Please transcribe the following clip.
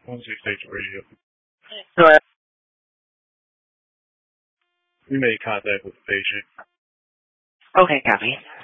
168 radio. Go ahead. We made contact with the patient. Okay, copy.